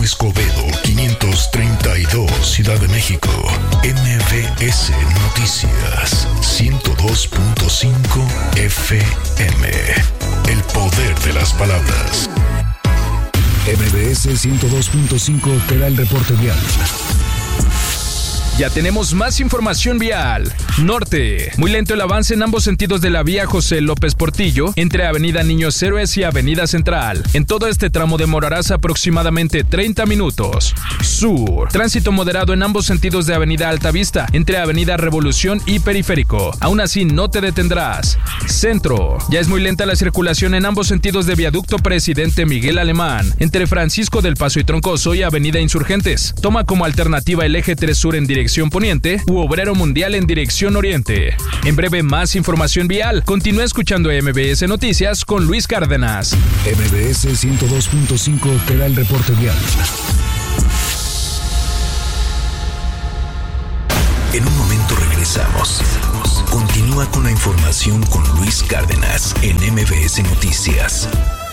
Escobedo, 532, Ciudad de México. MBS Noticias, 102.5 FM. El poder de las palabras. MBS 102.5 te da el reporte vial. Ya tenemos más información vial. Norte. Muy lento el avance en ambos sentidos de la vía José López Portillo, entre Avenida Niños Héroes y Avenida Central. En todo este tramo demorarás aproximadamente 30 minutos. Sur. Tránsito moderado en ambos sentidos de Avenida Altavista, entre Avenida Revolución y Periférico. Aún así, no te detendrás. Centro. Ya es muy lenta la circulación en ambos sentidos de Viaducto Presidente Miguel Alemán, entre Francisco del Paso y Troncoso y Avenida Insurgentes. Toma como alternativa el eje 3 Sur en dirección poniente u Obrero Mundial en dirección oriente. En breve, más información vial. Continúa escuchando MBS Noticias con Luis Cárdenas. MBS 102.5 te da el reporte vial. En un momento regresamos. Continúa con la información con Luis Cárdenas en MBS Noticias.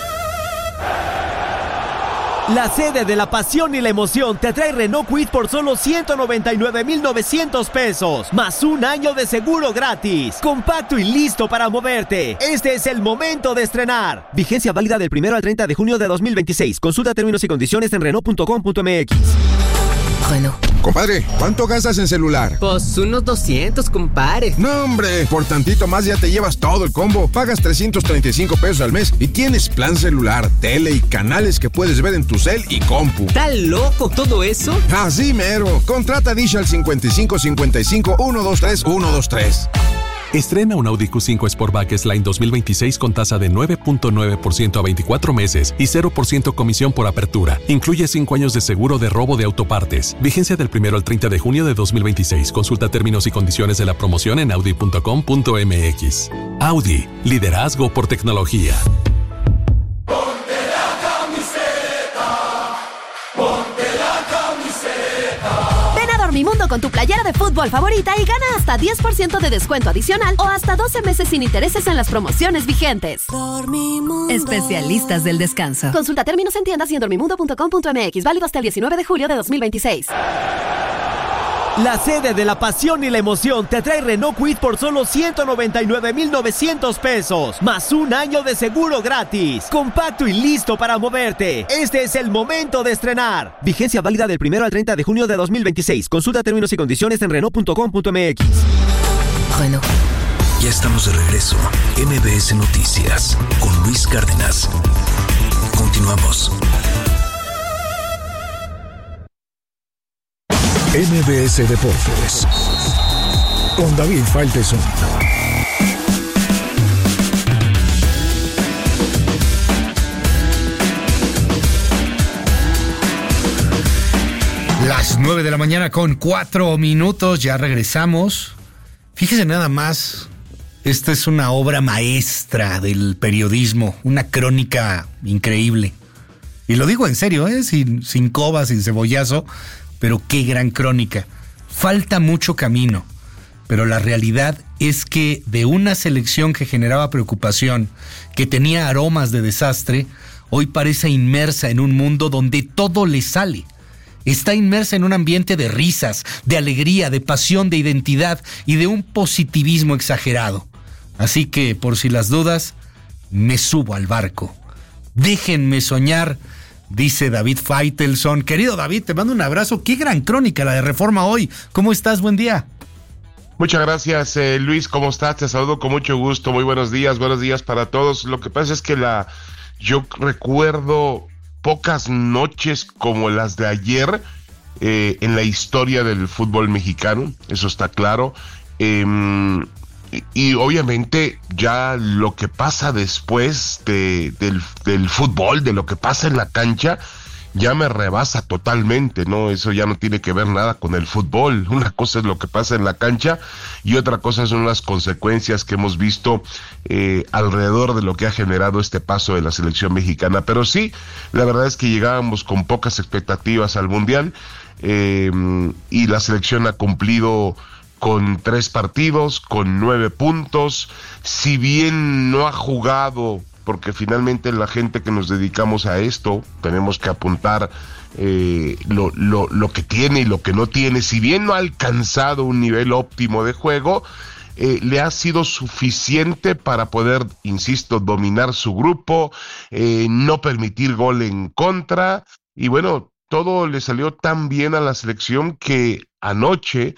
La sede de la pasión y la emoción te trae Renault Kwid por solo 199,900 pesos, más un año de seguro gratis. Compacto y listo para moverte. Este es el momento de estrenar. Vigencia válida del 1 al 30 de junio de 2026. Consulta términos y condiciones en Renault.com.mx. Renault. Compadre, ¿cuánto gastas en celular? Pues unos 200, compadre. No, hombre, por tantito más ya te llevas todo el combo. Pagas 335 pesos al mes y tienes plan celular, tele y canales que puedes ver en tu cel y compu. ¿Está loco todo eso? Así mero. Contrata Dish al 55 55 123 123. Estrena un Audi Q5 Sportback S-Line 2026 con tasa de 9.9% a 24 meses y 0% comisión por apertura. Incluye 5 años de seguro de robo de autopartes. Vigencia del 1 al 30 de junio de 2026. Consulta términos y condiciones de la promoción en audi.com.mx. Audi, liderazgo por tecnología. Dormimundo con tu playera de fútbol favorita y gana hasta 10% de descuento adicional o hasta 12 meses sin intereses en las promociones vigentes. Dormimundo. Especialistas del descanso. Consulta términos en tiendas y en dormimundo.com.mx. Válido hasta el 19 de julio de 2026. La sede de la pasión y la emoción te trae Renault Kwid por solo 199,900 pesos, más un año de seguro gratis. Compacto y listo para moverte. Este es el momento de estrenar. Vigencia válida del 1 al 30 de junio de 2026. Consulta términos y condiciones en Renault.com.mx. Renault. Ya estamos de regreso. MBS Noticias con Luis Cárdenas. Continuamos. MBS Deportes con David Faitelson. Las 9 de la mañana con 4 minutos, ya regresamos. Fíjese nada más, esta es una obra maestra del periodismo, una crónica increíble. Y lo digo en serio, sin coba, sin cebollazo, pero qué gran crónica. Falta mucho camino, pero la realidad es que de una selección que generaba preocupación, que tenía aromas de desastre, hoy parece inmersa en un mundo donde todo le sale. Está inmersa en un ambiente de risas, de alegría, de pasión, de identidad y de un positivismo exagerado. Así que, por si las dudas, me subo al barco. Déjenme soñar, dice David Faitelson. Querido David, te mando un abrazo. Qué gran crónica la de Reforma hoy. ¿Cómo estás? Buen día. Muchas gracias, Luis. ¿Cómo estás? Te saludo con mucho gusto. Muy buenos días para todos. Lo que pasa es que yo recuerdo pocas noches como las de ayer en la historia del fútbol mexicano, eso está claro. Y obviamente ya lo que pasa después del fútbol, de lo que pasa en la cancha, ya me rebasa totalmente, ¿no? Eso ya no tiene que ver nada con el fútbol. Una cosa es lo que pasa en la cancha y otra cosa son las consecuencias que hemos visto alrededor de lo que ha generado este paso de la selección mexicana. Pero sí, la verdad es que llegábamos con pocas expectativas al Mundial y la selección ha cumplido con 3 partidos, con 9 puntos. Si bien no ha jugado porque finalmente la gente que nos dedicamos a esto tenemos que apuntar lo que tiene y lo que no tiene. Si bien no ha alcanzado un nivel óptimo de juego, le ha sido suficiente para poder, insisto, dominar su grupo, no permitir gol en contra, y bueno, todo le salió tan bien a la selección que anoche,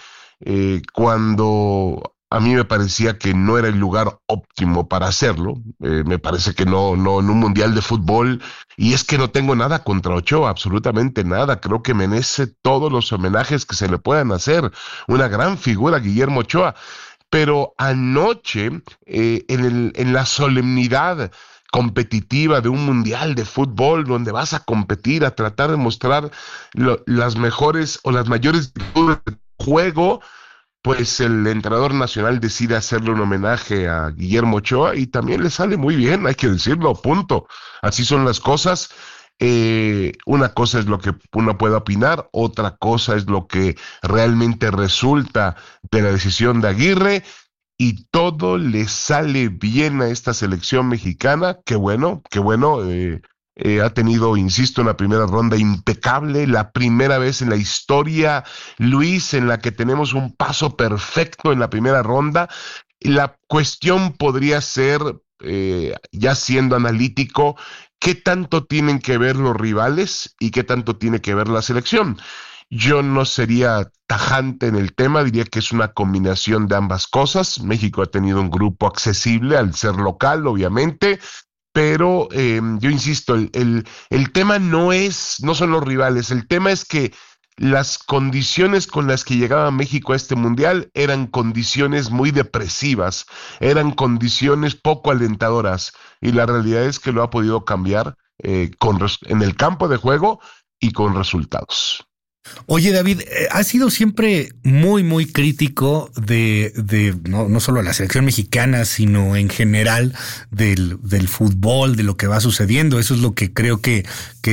cuando a mí me parecía que no era el lugar óptimo para hacerlo, me parece que no en un mundial de fútbol, y es que no tengo nada contra Ochoa, absolutamente nada, creo que merece todos los homenajes que se le puedan hacer, una gran figura Guillermo Ochoa, pero anoche, en la solemnidad competitiva de un mundial de fútbol, donde vas a competir, a tratar de mostrar las mejores o las mayores virtudes del juego, pues el entrenador nacional decide hacerle un homenaje a Guillermo Ochoa y también le sale muy bien, hay que decirlo, punto. Así son las cosas. Una cosa es lo que uno puede opinar, otra cosa es lo que realmente resulta de la decisión de Aguirre, y todo le sale bien a esta selección mexicana. Qué bueno, ha tenido, insisto, una primera ronda impecable, la primera vez en la historia, Luis, en la que tenemos un paso perfecto en la primera ronda. La cuestión podría ser, ya siendo analítico, ¿qué tanto tienen que ver los rivales y qué tanto tiene que ver la selección? Yo no sería tajante en el tema, diría que es una combinación de ambas cosas. México ha tenido un grupo accesible al ser local, obviamente, pero yo insisto, el tema no son los rivales, el tema es que las condiciones con las que llegaba México a este mundial eran condiciones muy depresivas, eran condiciones poco alentadoras, y la realidad es que lo ha podido cambiar en el campo de juego y con resultados. Oye, David, has sido siempre muy, muy crítico de no solo la selección mexicana, sino en general del fútbol, de lo que va sucediendo. Eso es lo que creo que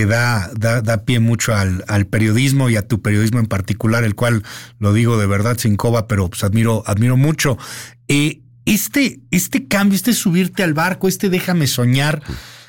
da pie mucho al periodismo y a tu periodismo en particular, el cual, lo digo de verdad sin coba, pero pues admiro mucho. Este cambio, subirte al barco, déjame soñar,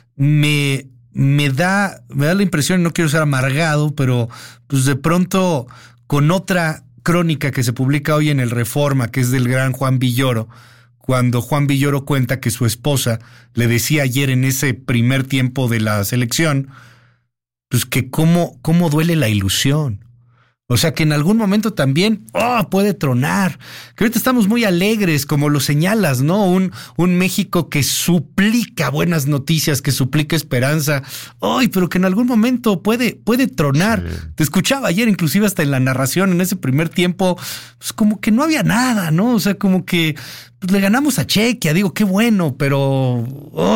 me da la impresión, no quiero ser amargado, pero pues de pronto con otra crónica que se publica hoy en el Reforma, que es del gran Juan Villoro, cuando Juan Villoro cuenta que su esposa le decía ayer en ese primer tiempo de la selección, pues que cómo duele la ilusión. O sea, que en algún momento también puede tronar. Que ahorita estamos muy alegres, como lo señalas, ¿no? Un México que suplica buenas noticias, que suplica esperanza. Pero que en algún momento puede tronar. Sí. Te escuchaba ayer, inclusive hasta en la narración, en ese primer tiempo, pues como que no había nada, ¿no? O sea, como que pues, le ganamos a Chequia, digo, qué bueno, pero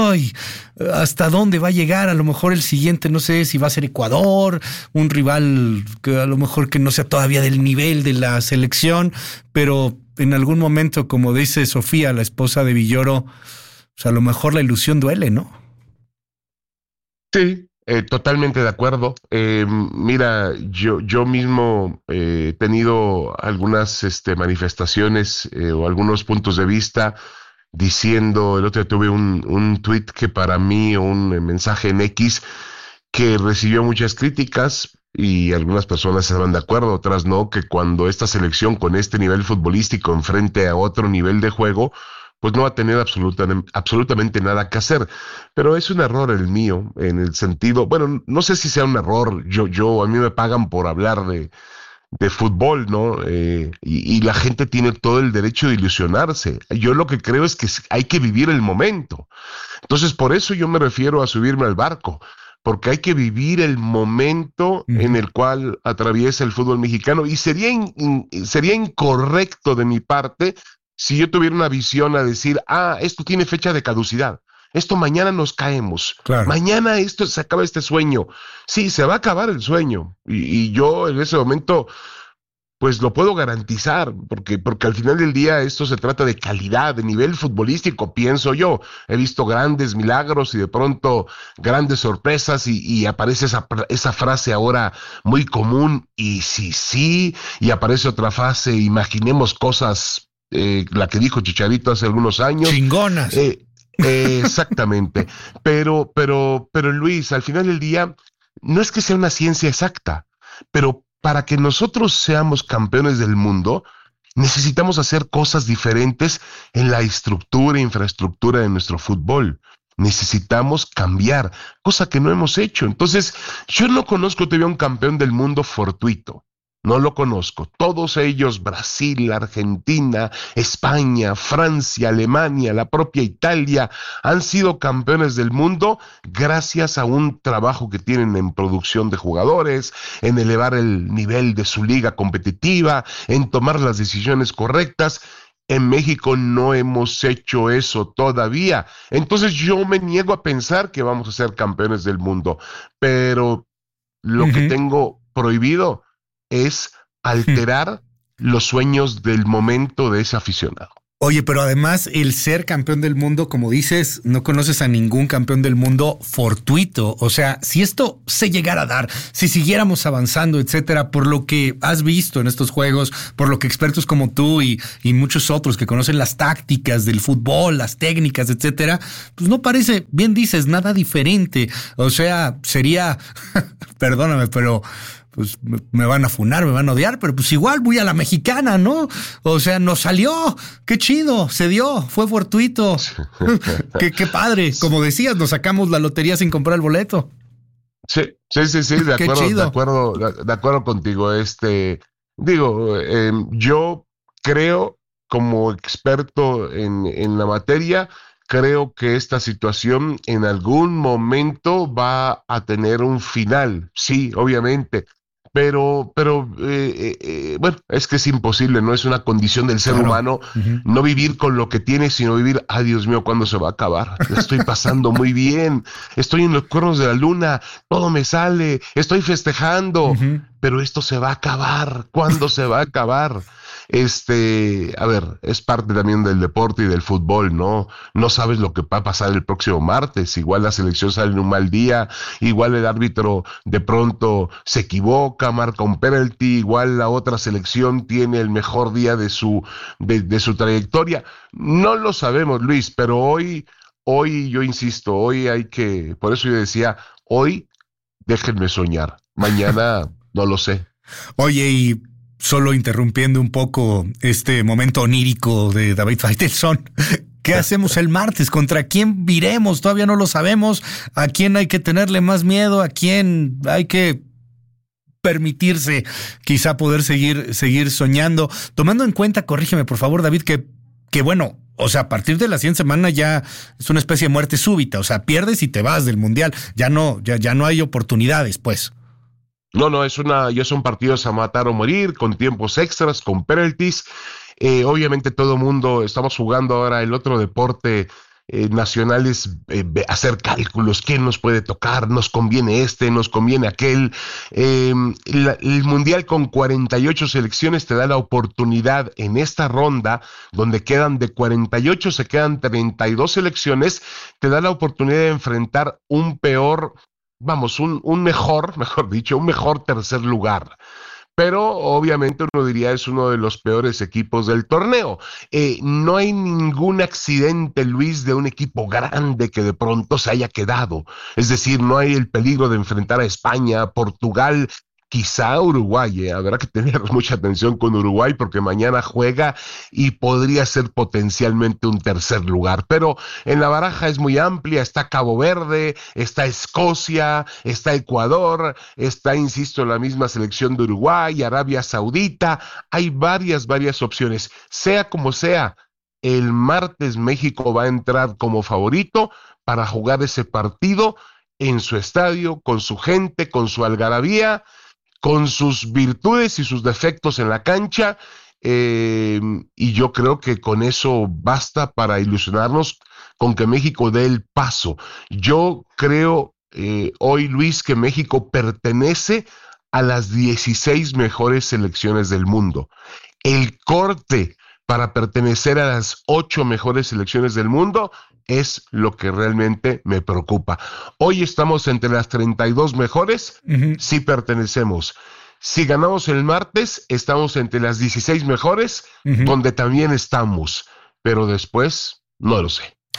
¿hasta dónde va a llegar? A lo mejor el siguiente, no sé si va a ser Ecuador, un rival que a lo mejor que no sea todavía del nivel de la selección, pero en algún momento, como dice Sofía, la esposa de Villoro, pues a lo mejor la ilusión duele, ¿no? Sí, totalmente de acuerdo. Mira, yo mismo he tenido algunas manifestaciones o algunos puntos de vista diciendo, el otro día tuve un tweet que para mí, un mensaje en X, que recibió muchas críticas y algunas personas estaban de acuerdo, otras no, que cuando esta selección con este nivel futbolístico enfrente a otro nivel de juego, pues no va a tener absolutamente nada que hacer. Pero es un error el mío, en el sentido, bueno, no sé si sea un error, a mí me pagan por hablar de fútbol, ¿no? Y la gente tiene todo el derecho de ilusionarse. Yo lo que creo es que hay que vivir el momento. Entonces, por eso yo me refiero a subirme al barco, porque hay que vivir el momento en el cual atraviesa el fútbol mexicano, y sería incorrecto de mi parte si yo tuviera una visión a decir, esto tiene fecha de caducidad, esto mañana nos caemos, claro. Mañana se acaba este sueño. Sí, se va a acabar el sueño, y yo en ese momento pues lo puedo garantizar, porque al final del día esto se trata de calidad, de nivel futbolístico, pienso yo. He visto grandes milagros y de pronto grandes sorpresas, y aparece esa frase ahora muy común, y sí, y aparece otra frase, imaginemos cosas, la que dijo Chicharito hace algunos años. Chingonas. Exactamente. Pero Luis, al final del día, no es que sea una ciencia exacta, pero para que nosotros seamos campeones del mundo, necesitamos hacer cosas diferentes en la estructura e infraestructura de nuestro fútbol. Necesitamos cambiar, cosa que no hemos hecho. Entonces, yo no conozco todavía un campeón del mundo fortuito. No lo conozco. Todos ellos, Brasil, Argentina, España, Francia, Alemania, la propia Italia, han sido campeones del mundo gracias a un trabajo que tienen en producción de jugadores, en elevar el nivel de su liga competitiva, en tomar las decisiones correctas. En México no hemos hecho eso todavía. Entonces yo me niego a pensar que vamos a ser campeones del mundo. Pero lo que tengo prohibido es alterar los sueños del momento de ese aficionado. Oye, pero además el ser campeón del mundo, como dices, no conoces a ningún campeón del mundo fortuito. O sea, si esto se llegara a dar, si siguiéramos avanzando, etcétera, por lo que has visto en estos juegos, por lo que expertos como tú y muchos otros que conocen las tácticas del fútbol, las técnicas, etcétera, pues no parece, bien dices, nada diferente. O sea, sería, perdóname, pero pues me van a funar, me van a odiar, pero pues igual voy a la mexicana, ¿no? O sea, nos salió, qué chido, se dio, fue fortuito. qué padre. Como decías, nos sacamos la lotería sin comprar el boleto. Sí, de acuerdo contigo. Yo creo, como experto en la materia, creo que esta situación en algún momento va a tener un final, sí, obviamente. Pero bueno, es que es imposible, no es una condición del ser humano no vivir con lo que tiene, sino vivir, ay Dios mío, ¿cuándo se va a acabar? La estoy pasando muy bien, estoy en los cuernos de la luna, todo me sale, estoy festejando, pero esto se va a acabar, ¿cuándo se va a acabar? A ver, es parte también del deporte y del fútbol, ¿no? No sabes lo que va a pasar el próximo martes, igual la selección sale en un mal día, igual el árbitro de pronto se equivoca, marca un penalti, igual la otra selección tiene el mejor día de su trayectoria. No lo sabemos, Luis, pero hoy yo insisto, hoy hay que, por eso yo decía, hoy déjenme soñar, mañana no lo sé. Oye, y solo interrumpiendo un poco este momento onírico de David Faitelson, ¿qué hacemos el martes? ¿Contra quién viremos? Todavía no lo sabemos. ¿A quién hay que tenerle más miedo? ¿A quién hay que permitirse quizá poder seguir soñando? Tomando en cuenta, corrígeme por favor, David, que bueno, o sea, a partir de la 100 semana ya es una especie de muerte súbita. O sea, pierdes y te vas del Mundial. Ya no hay oportunidades, pues. No, ya son partidos a matar o morir, con tiempos extras, con penalties. Obviamente todo mundo, estamos jugando ahora el otro deporte nacional es hacer cálculos, quién nos puede tocar, nos conviene nos conviene aquel. El Mundial con 48 selecciones te da la oportunidad en esta ronda, donde quedan de 48, se quedan 32 selecciones, te da la oportunidad de enfrentar un mejor tercer lugar. Pero obviamente uno diría es uno de los peores equipos del torneo. No hay ningún accidente, Luis, de un equipo grande que de pronto se haya quedado. Es decir, no hay el peligro de enfrentar a España, Portugal, quizá Uruguay. Habrá que tener mucha atención con Uruguay porque mañana juega y podría ser potencialmente un tercer lugar. Pero en la baraja es muy amplia, está Cabo Verde, está Escocia, está Ecuador, está, insisto, la misma selección de Uruguay, Arabia Saudita. Hay varias opciones. Sea como sea, el martes México va a entrar como favorito para jugar ese partido en su estadio, con su gente, con su algarabía, con sus virtudes y sus defectos en la cancha, y yo creo que con eso basta para ilusionarnos con que México dé el paso. Yo creo hoy, Luis, que México pertenece a las 16 mejores selecciones del mundo. El corte para pertenecer a las 8 mejores selecciones del mundo es lo que realmente me preocupa. Hoy estamos entre las 32 mejores, sí pertenecemos. Si ganamos el martes, estamos entre las 16 mejores, donde también estamos. Pero después, no lo sé.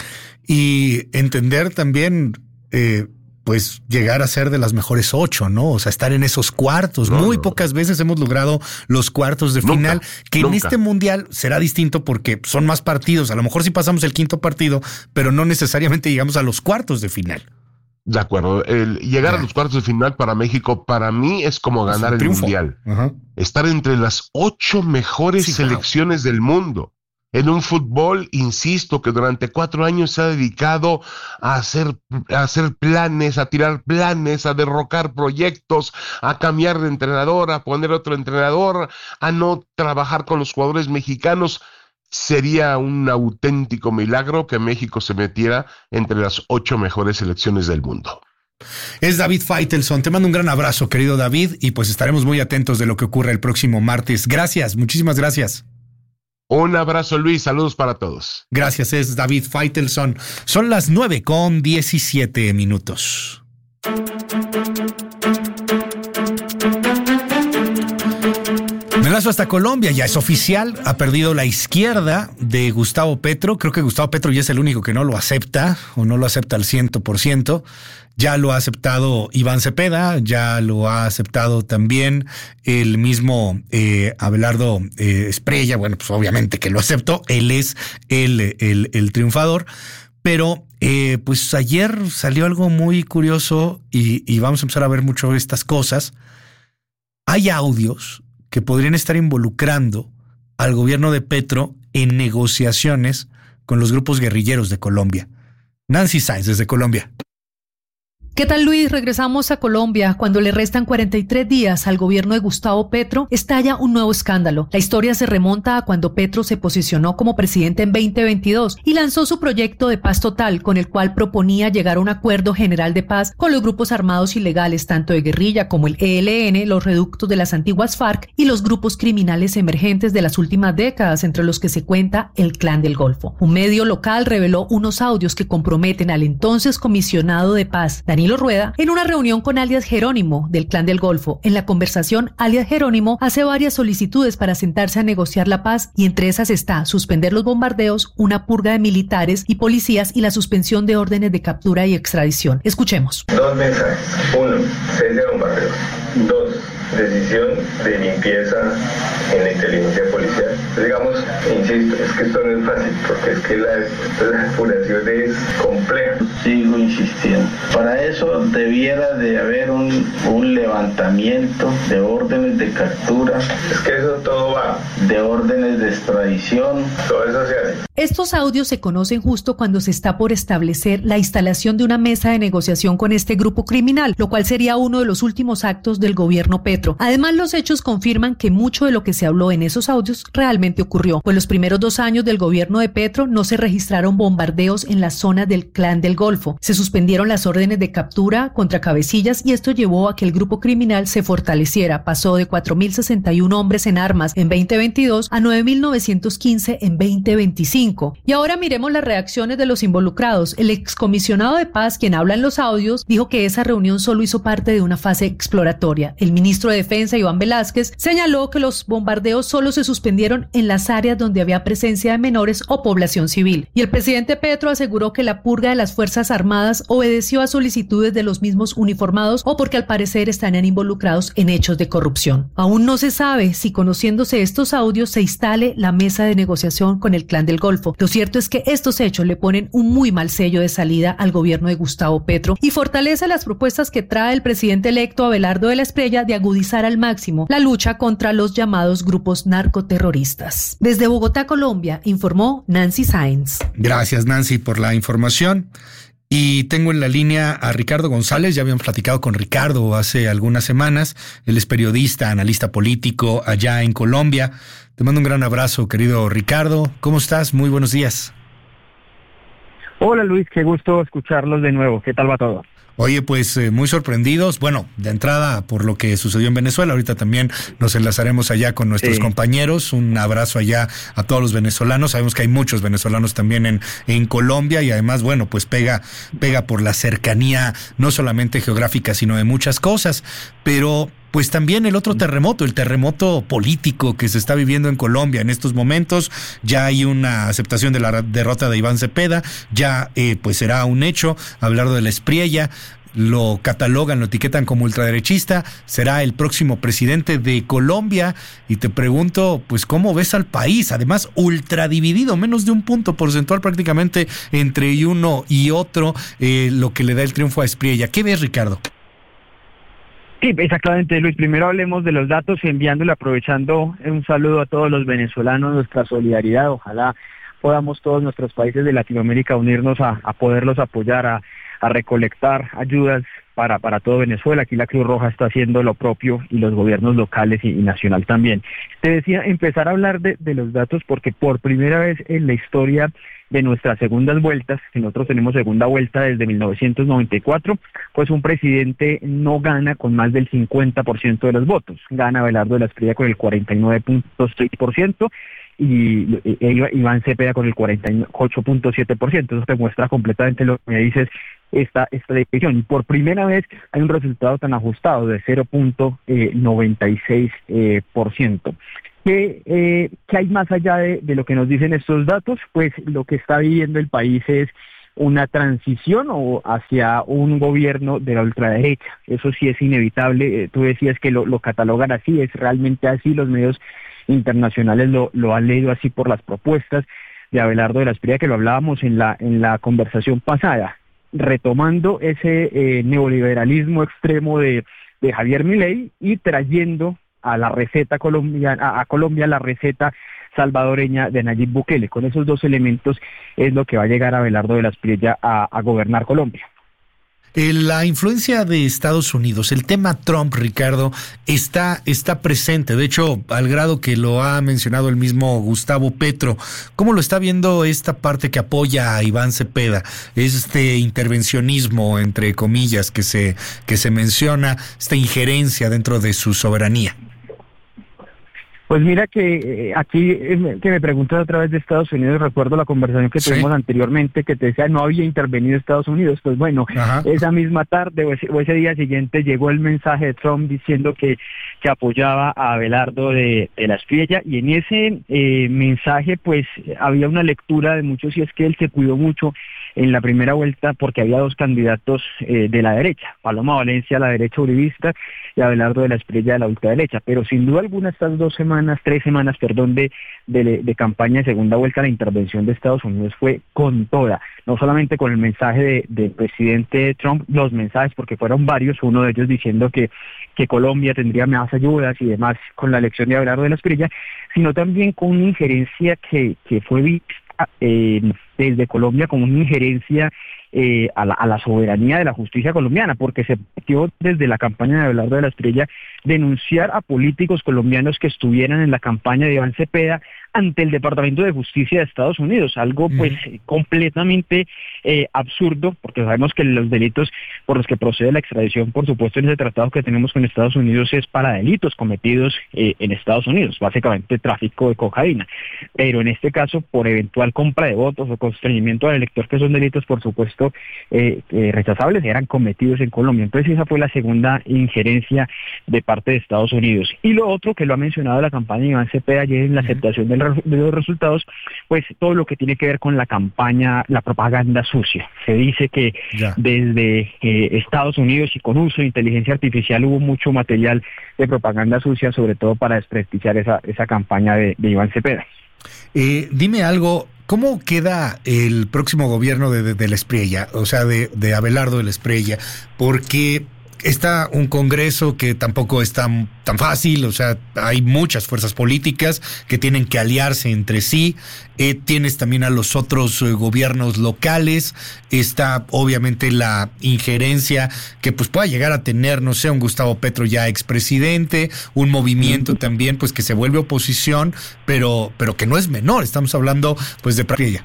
y entender también, pues llegar a ser de las mejores 8, ¿no? O sea, estar en esos cuartos. Muy pocas veces hemos logrado los cuartos de final, que en este mundial será distinto porque son más partidos. A lo mejor sí pasamos el quinto partido, pero no necesariamente llegamos a los cuartos de final. De acuerdo. Llegar a los cuartos de final para México, para mí, es como ganar el mundial. Estar entre las 8 mejores selecciones del mundo. En un fútbol, insisto, que durante 4 años se ha dedicado a hacer planes, a tirar planes, a derrocar proyectos, a cambiar de entrenador, a poner otro entrenador, a no trabajar con los jugadores mexicanos. Sería un auténtico milagro que México se metiera entre las 8 mejores selecciones del mundo. Es David Faitelson. Te mando un gran abrazo, querido David, y pues estaremos muy atentos de lo que ocurre el próximo martes. Gracias, muchísimas gracias. Un abrazo, Luis. Saludos para todos. Gracias, es David Faitelson. Son las 9:17. Me lanzo hasta Colombia, ya es oficial, ha perdido la izquierda de Gustavo Petro. Creo que Gustavo Petro ya es el único que no lo acepta, o no lo acepta al 100%. Ya lo ha aceptado Iván Cepeda, ya lo ha aceptado también el mismo Abelardo Esprella. Bueno, pues obviamente que lo aceptó, él es el triunfador. Pero pues ayer salió algo muy curioso y vamos a empezar a ver mucho estas cosas. Hay audios que podrían estar involucrando al gobierno de Petro en negociaciones con los grupos guerrilleros de Colombia. Nancy Sáenz, desde Colombia. ¿Qué tal, Luis? Regresamos a Colombia. Cuando le restan 43 días al gobierno de Gustavo Petro, estalla un nuevo escándalo. La historia se remonta a cuando Petro se posicionó como presidente en 2022 y lanzó su proyecto de paz total, con el cual proponía llegar a un acuerdo general de paz con los grupos armados ilegales, tanto de guerrilla como el ELN, los reductos de las antiguas FARC y los grupos criminales emergentes de las últimas décadas, entre los que se cuenta el Clan del Golfo. Un medio local reveló unos audios que comprometen al entonces comisionado de paz, Danilo Rueda, en una reunión con alias Jerónimo del Clan del Golfo. En la conversación, alias Jerónimo hace varias solicitudes para sentarse a negociar la paz, y entre esas está suspender los bombardeos, una purga de militares y policías y la suspensión de órdenes de captura y extradición. Escuchemos. 2 mensajes. 1. Cese de bombardeo. 2. Decisión de limpieza en la inteligencia policial. Digamos, insisto, es que esto no es fácil, porque es que la depuración es compleja. Sigo insistiendo. Para eso debiera de haber un levantamiento de órdenes de captura. Es que eso todo va. De órdenes de extradición. Todo eso se hace. Estos audios se conocen justo cuando se está por establecer la instalación de una mesa de negociación con este grupo criminal, lo cual sería uno de los últimos actos del gobierno Petro. Además, los hechos confirman que mucho de lo que se habló en esos audios realmente ocurrió, pues los primeros 2 años del gobierno de Petro no se registraron bombardeos en la zona del Clan del Golfo. Se suspendieron las órdenes de captura contra cabecillas y esto llevó a que el grupo criminal se fortaleciera. Pasó de 4.061 hombres en armas en 2022 a 9.915 en 2025. Y ahora miremos las reacciones de los involucrados. El excomisionado de paz, quien habla en los audios, dijo que esa reunión solo hizo parte de una fase exploratoria. El ministro de Defensa, Iván Velázquez, señaló que los bombardeos solo se suspendieron en las áreas donde había presencia de menores o población civil. Y el presidente Petro aseguró que la purga de las Fuerzas Armadas obedeció a solicitudes de los mismos uniformados o porque al parecer estarían involucrados en hechos de corrupción. Aún no se sabe si, conociéndose estos audios, se instale la mesa de negociación con el Clan del Golfo. Lo cierto es que estos hechos le ponen un muy mal sello de salida al gobierno de Gustavo Petro y fortalece las propuestas que trae el presidente electo Abelardo de la Esprella de agudizar al máximo la lucha contra los llamados grupos narcoterroristas. Desde Bogotá, Colombia, informó Nancy Sáenz. Gracias, Nancy, por la información. Y tengo en la línea a Ricardo González. Ya habíamos platicado con Ricardo hace algunas semanas. Él es periodista, analista político allá en Colombia. Te mando un gran abrazo, querido Ricardo. ¿Cómo estás? Muy buenos días. Hola, Luis, qué gusto escucharlos de nuevo. ¿Qué tal va todo? Oye, pues muy sorprendidos, bueno, de entrada por lo que sucedió en Venezuela. Ahorita también nos enlazaremos allá con nuestros compañeros. Un abrazo allá a todos los venezolanos. Sabemos que hay muchos venezolanos también en Colombia y además, bueno, pues pega por la cercanía, no solamente geográfica, sino de muchas cosas. Pero pues también el otro terremoto, el terremoto político que se está viviendo en Colombia en estos momentos. Ya hay una aceptación de la derrota de Iván Cepeda, ya pues será un hecho. Abelardo de la Espriella lo catalogan, lo etiquetan como ultraderechista, será el próximo presidente de Colombia. Y te pregunto, pues, ¿cómo ves al país? Además, ultradividido, menos de un punto porcentual prácticamente entre uno y otro, lo que le da el triunfo a Espriella. ¿Qué ves, Ricardo? Sí, exactamente, Luis. Primero hablemos de los datos, aprovechando un saludo a todos los venezolanos, nuestra solidaridad. Ojalá podamos todos nuestros países de Latinoamérica unirnos a poderlos apoyar, a recolectar ayudas para todo Venezuela. Aquí la Cruz Roja está haciendo lo propio y los gobiernos locales y nacional también. Te decía, empezar a hablar de los datos porque por primera vez en la historia de nuestras segundas vueltas, que nosotros tenemos segunda vuelta desde 1994, pues un presidente no gana con más del 50% de los votos. Gana Abelardo de la Espriella con el 49.6% y Iván Cepeda con el 48.7%. Eso te muestra completamente lo que me dices, esta división. Y por primera vez hay un resultado tan ajustado de 0.96%. ¿Qué hay más allá de lo que nos dicen estos datos? Pues lo que está viviendo el país es una transición hacia un gobierno de la ultraderecha. Eso sí es inevitable. Tú decías que lo catalogan así, es realmente así. Los medios internacionales lo han leído así por las propuestas de Abelardo de la Espriella, que lo hablábamos en la conversación pasada, retomando ese neoliberalismo extremo de Javier Milei y trayendo a la receta colombiana, a Colombia la receta salvadoreña de Nayib Bukele. Con esos dos elementos es lo que va a llegar a Abelardo de la Espriella a gobernar Colombia. La influencia de Estados Unidos, el tema Trump, Ricardo, está presente, de hecho, al grado que lo ha mencionado el mismo Gustavo Petro. ¿Cómo lo está viendo esta parte que apoya a Iván Cepeda? Este intervencionismo, entre comillas, que se menciona, esta injerencia dentro de su soberanía. Pues mira que aquí que me preguntas a través de Estados Unidos, recuerdo la conversación que tuvimos anteriormente que te decía no había intervenido Estados Unidos. Pues bueno, esa misma tarde o ese día siguiente llegó el mensaje de Trump diciendo que apoyaba a Abelardo de la Espriella, y en ese mensaje pues había una lectura de muchos, y es que él se cuidó mucho en la primera vuelta porque había dos candidatos de la derecha, Paloma Valencia, la derecha uribista, y Abelardo de la Espriella, de la ultraderecha. Pero sin duda alguna estas 3 semanas de campaña de segunda vuelta, la intervención de Estados Unidos fue con toda, no solamente con el mensaje del presidente Trump, los mensajes, porque fueron varios, uno de ellos diciendo que Colombia tendría más ayudas y demás con la elección de Abelardo de la Espriella, sino también con una injerencia que fue vista desde Colombia como una injerencia a la soberanía de la justicia colombiana, porque se partió desde la campaña de Abelardo de la Espriella denunciar a políticos colombianos que estuvieran en la campaña de Iván Cepeda ante el Departamento de Justicia de Estados Unidos, algo pues completamente absurdo, porque sabemos que los delitos por los que procede la extradición, por supuesto, en ese tratado que tenemos con Estados Unidos es para delitos cometidos en Estados Unidos, básicamente tráfico de cocaína, pero en este caso por eventual compra de votos o constreñimiento al elector, que son delitos por supuesto rechazables, eran cometidos en Colombia. Entonces esa fue la segunda injerencia de parte de Estados Unidos. Y lo otro que lo ha mencionado la campaña de Iván Cepeda ayer en la aceptación de los resultados, pues todo lo que tiene que ver con la campaña, la propaganda sucia. Se dice que desde Estados Unidos y con uso de inteligencia artificial hubo mucho material de propaganda sucia, sobre todo para desprestigiar esa campaña de Iván Cepeda. Dime algo, ¿cómo queda el próximo gobierno de la Espriella, o sea, de Abelardo de la Espriella? Porque está un Congreso que tampoco es tan fácil, o sea, hay muchas fuerzas políticas que tienen que aliarse entre sí, tienes también a los otros gobiernos locales, está obviamente la injerencia que pues pueda llegar a tener, no sé, un Gustavo Petro ya expresidente, un movimiento también pues que se vuelve oposición, pero que no es menor, estamos hablando pues de Espriella.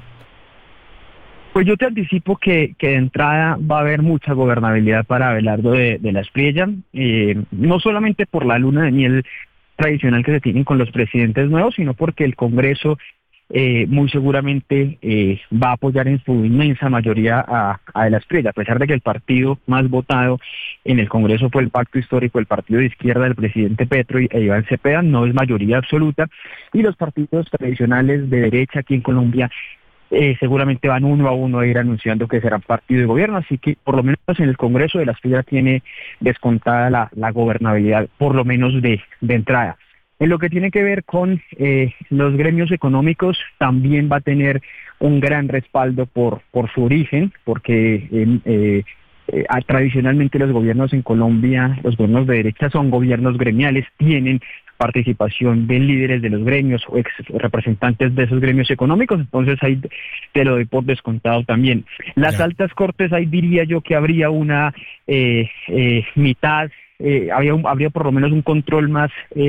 Pues yo te anticipo que de entrada va a haber mucha gobernabilidad para Abelardo de la Espriella, no solamente por la luna de miel tradicional que se tienen con los presidentes nuevos, sino porque el Congreso muy seguramente va a apoyar en su inmensa mayoría a De la Espriella, a pesar de que el partido más votado en el Congreso fue el Pacto Histórico, el partido de izquierda del presidente Petro e Iván Cepeda, no es mayoría absoluta, y los partidos tradicionales de derecha aquí en Colombia seguramente van uno a uno a ir anunciando que serán partido de gobierno, así que por lo menos en el Congreso De la Espriella tiene descontada la gobernabilidad, por lo menos de entrada. En lo que tiene que ver con los gremios económicos, también va a tener un gran respaldo por su origen, porque tradicionalmente los gobiernos en Colombia, los gobiernos de derecha son gobiernos gremiales, tienen participación de líderes de los gremios o ex representantes de esos gremios económicos, entonces ahí te lo doy por descontado también. Las altas cortes, ahí diría yo que habría una mitad, habría por lo menos un control más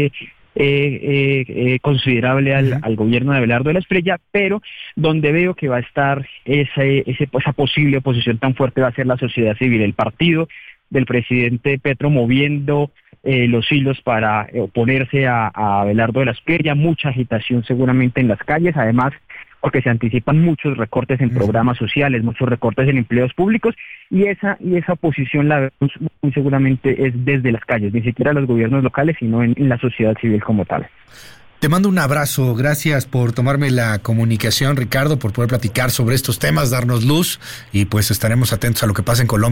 considerable al gobierno de Abelardo de la Espriella, pero donde veo que va a estar esa posible oposición tan fuerte va a ser la sociedad civil, el partido del presidente Petro moviendo los hilos para oponerse a Abelardo de la Espriella, mucha agitación seguramente en las calles, además porque se anticipan muchos recortes en programas sociales, muchos recortes en empleos públicos, y esa oposición la vemos muy seguramente es desde las calles, ni siquiera los gobiernos locales, sino en la sociedad civil como tal. Te mando un abrazo, gracias por tomarme la comunicación, Ricardo, por poder platicar sobre estos temas, darnos luz, y pues estaremos atentos a lo que pasa en Colombia.